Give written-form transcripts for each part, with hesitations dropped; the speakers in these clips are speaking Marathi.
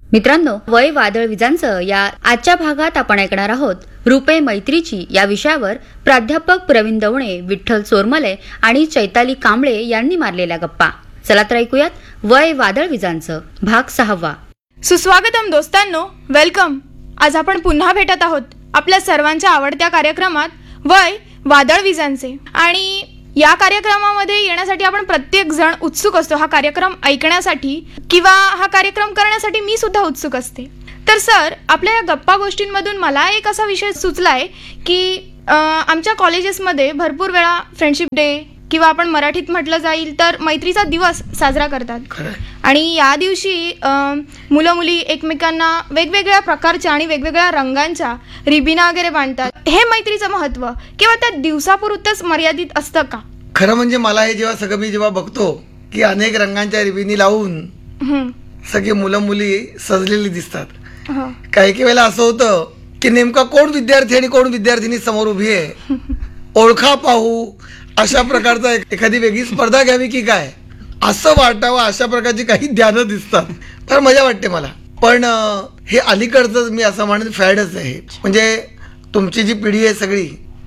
मित्रांनो, वय वादळ विजांचं या आजच्या भागात आपण ऐकणार आहोत रुपे मैत्रीची या विषयावर प्राध्यापक प्रवीण दवणे, विठ्ठल चोरमले आणि चैताली कांबळे यांनी मारलेल्या गप्पा. चला तर ऐकूयात वय वादळ विजांचं भाग 6. सुस्वागतम दोस्तांनो, वेलकम. आज आपण पुन्हा भेटत आहोत आपल्या सर्वांच्या आवडत्या कार्यक्रमात वय वादळ विजांचे. आणि या कार्यक्रमामध्ये येण्यासाठी आपण प्रत्येक जण उत्सुक असतो, हा कार्यक्रम ऐकण्यासाठी किंवा हा कार्यक्रम करण्यासाठी मी सुद्धा उत्सुक असते. तर सर, आपल्या या गप्पा गोष्टींमधून मला एक असा विषय सुचलाय की आमच्या कॉलेजेसमध्ये भरपूर वेळा फ्रेंडशिप डे किंवा आपण मराठीत म्हटलं जाईल तर मैत्रीचा दिवस साजरा करतात. आणि या दिवशी मुलं मुली एकमेकांना वेगवेगळ्या प्रकारच्या आणि वेगवेगळ्या रंगांच्या रिबिना वगैरे बांधतात. हे मैत्रीचं महत्व किंवा त्या दिवसापुरतच मर्यादित असतं का? खरं म्हणजे मला हे जेव्हा बघतो की अनेक रंगांच्या रिबिनी लावून सगळे मुलं मुली सजलेली दिसतात, काही वेळेला असं होतं की नेमका कोण विद्यार्थी आणि कोण विद्यार्थिनी समोर उभी आहे, ओळखा पाहू अशा प्रकारचा एखादी वेगळी स्पर्धा घ्यावी की काय असं वाटावं, अशा प्रकारची काही ध्यानं दिसतात. फार मजा वाटते मला. पण हे अलीकडचं मी असं म्हणेन फॅडच आहे. म्हणजे तुमची जी पिढी आहे सगळी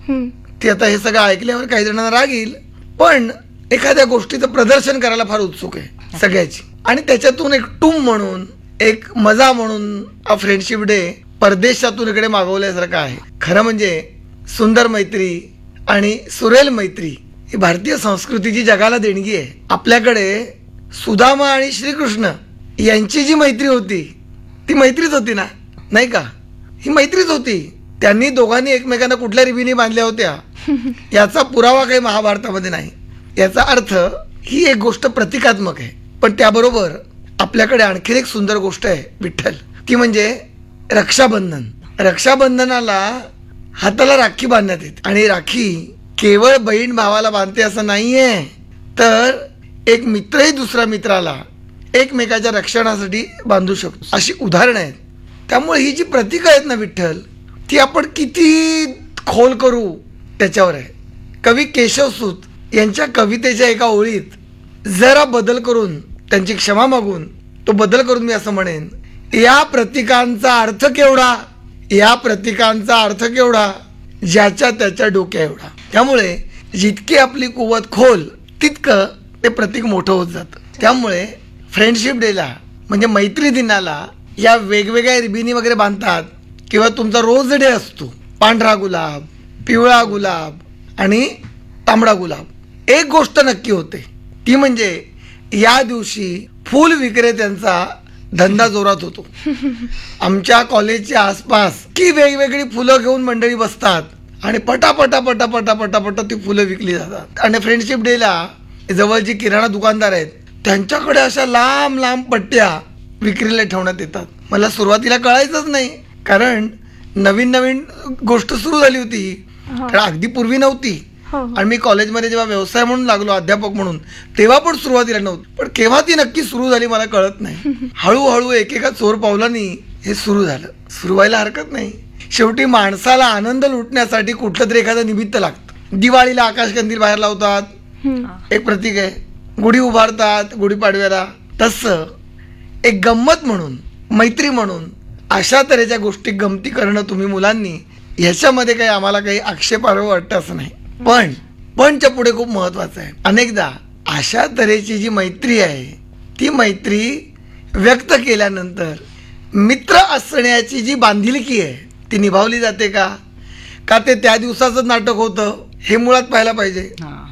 ती आता हे सगळं ऐकल्यावर काही जणांना राग येईल, पण एखाद्या गोष्टीचं प्रदर्शन करायला फार उत्सुक आहे सगळ्याची. आणि त्याच्यातून एक टूम म्हणून, एक मजा म्हणून हा फ्रेंडशिप डे परदेशातून इकडे मागवल्यासारखं आहे. खरं म्हणजे सुंदर मैत्री आणि सुरेल मैत्री ही भारतीय संस्कृतीची जगाला देणगी आहे. आपल्याकडे सुदामा आणि श्रीकृष्ण यांची जी मैत्री होती ती मैत्रीच होती ना, नाही का? ही मैत्रीच होती. त्यांनी दोघांनी एकमेकांना कुठल्या रिबिनी बांधल्या होत्या याचा पुरावा काही महाभारतामध्ये नाही. याचा अर्थ ही एक गोष्ट प्रतिकात्मक आहे. पण त्याबरोबर आपल्याकडे आणखीन एक सुंदर गोष्ट आहे विठ्ठल, ती म्हणजे रक्षाबंधन. रक्षाबंधनाला हाताला राखी बांधण्यात येते आणि राखी केवळ बहीण भावाला बांधते असं नाहीये, तर एक मित्रही दुसऱ्या मित्राला एकमेकाच्या रक्षणासाठी बांधू शकतो, अशी उदाहरणं आहेत. त्यामुळे ही जी प्रतीक आहेत ना विठ्ठल, ती आपण किती खोल करू त्याच्यावर आहे. कवी केशवसूत यांच्या कवितेच्या एका ओळीत जरा बदल करून, त्यांची क्षमा मागून तो बदल करून मी असं म्हणेन, या प्रतीकांचा अर्थ केवढा, या प्रतीकांचा अर्थ केवढा, ज्याच्या त्याच्या डोक्या एवढा. त्यामुळे जितकी आपली कुवत खोल तितकं ते प्रतीक मोठं होत जातं. त्यामुळे फ्रेंडशिप डेला म्हणजे मैत्री दिनाला या वेगवेगळ्या रिबिनी वगैरे बांधतात किंवा तुमचा रोज डे असतो, पांढरा गुलाब, पिवळा गुलाब आणि तांबडा गुलाब. एक गोष्ट नक्की होते, ती म्हणजे या दिवशी फूल विक्रेत्यांचा धंदा जोरात होतो. आमच्या कॉलेजच्या आसपास की वेगवेगळी फुलं घेऊन मंडळी बसतात आणि पटापटा पटापटा पटापटा ती फुलं विकली जातात. आणि फ्रेंडशिप डेला जवळ जी किराणा दुकानदार आहेत त्यांच्याकडे अशा लांब लांब पट्ट्या विक्रीला ठेवण्यात येतात. मला सुरुवातीला कळायचंच नाही, कारण नवीन नवीन गोष्ट सुरू झाली होती, कारण अगदी पूर्वी नव्हती. आणि मी कॉलेजमध्ये जेव्हा व्यवसाय म्हणून लागलो, अध्यापक म्हणून, तेव्हा पण सुरुवातीला नव्हती. पण केव्हा ती नक्की सुरू झाली मला कळत नाही. हळूहळू एकेका चोर पावलांनी हे सुरू झालं. सुरू व्हायला हरकत नाही. शेवटी माणसाला आनंद लुटण्यासाठी कुठलं तरी एखादं निमित्त लागतं. दिवाळीला आकाशकंदील बाहेर लावतात, एक प्रतीक आहे. गुढी उभारतात गुढीपाडव्याला. तसं एक गंमत म्हणून, मैत्री म्हणून अशा तऱ्हेच्या गोष्टी गमती करणं तुम्ही मुलांनी, ह्याच्यामध्ये काही आम्हाला काही आक्षेपार्ह वाटतं असं नाही. पणच्या पुढे खूप महत्वाचं आहे. अनेकदा अशा तऱ्हेची जी मैत्री आहे ती मैत्री व्यक्त केल्यानंतर मित्र असण्याची जी बांधिलकी आहे ती निभावली जाते का ते त्या दिवसाचं नाटक होतं हे मुळात पाहायला पाहिजे.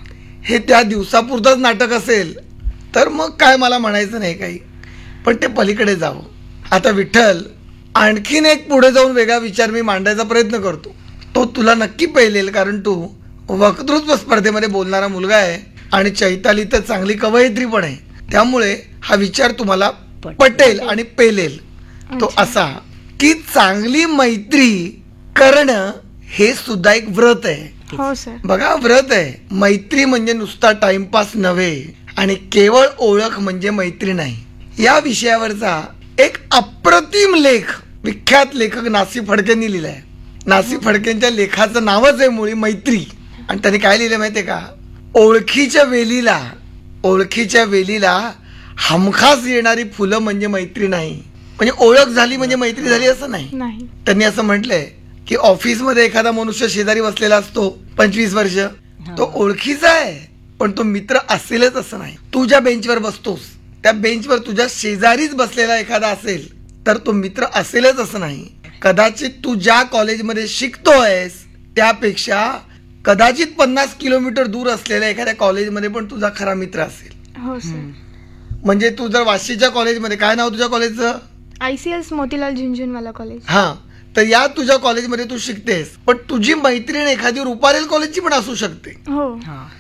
हे त्या दिवसापुरतंच नाटक असेल तर मग काय मला म्हणायचं नाही काही, पण ते पलीकडे जावं. आता विठ्ठल आणखीन एक पुढे जाऊन वेगळा विचार मी मांडायचा प्रयत्न करतो. तो तुला नक्की पेलेल, कारण तू वक्तृत्व स्पर्धेमध्ये बोलणारा मुलगा आहे आणि चैताली तर चांगली कवयित्री पण आहे. त्यामुळे हा विचार तुम्हाला पटेल आणि पेलेल. तो असा की चांगली मैत्री करणं हे सुद्धा एक व्रत आहे. हो सर. बघा, व्रत आहे. मैत्री म्हणजे नुसता टाइमपास नव्हे आणि केवळ ओळख म्हणजे मैत्री नाही. या विषयावरचा एक अप्रतिम लेख विख्यात लेखक नासी फडकेंनी लिहिलाय. नासी फडकेंच्या लेखाचं नावच आहे मुळी मैत्री. आणि त्यांनी काय लिहिलं माहितीये का? ओळखीच्या वेलीला हमखास येणारी फुलं म्हणजे मैत्री नाही, म्हणजे ओळख झाली म्हणजे मैत्री झाली असं नाही. नाही. त्यांनी असं म्हटलंय की ऑफिसमध्ये एखादा मनुष्य शेजारी बसलेला असतो 25 वर्ष, तो ओळखीचा आहे पण तो मित्र असेलच असं नाही. तू ज्या बेंचवर बसतोस त्या बेंचवर तुझ्या शेजारीच बसलेला एखादा असेल तर तो मित्र असेलच असं नाही. कदाचित तू ज्या कॉलेजमध्ये शिकतोयस त्यापेक्षा कदाचित 50 किलोमीटर दूर असलेल्या एखाद्या कॉलेजमध्ये पण तुझा खरा मित्र असेल. हो सर. म्हणजे तू जर वाशीच्या कॉलेजमध्ये, काय नाव तुझ्या कॉलेजचं? ICS Motilal Jhunjhunwala college. हा, तर या तुझ्या कॉलेजमध्ये तू शिकतेस पण तुझी मैत्रीण एखादी रुपारेल कॉलेजची पण असू शकते. हो.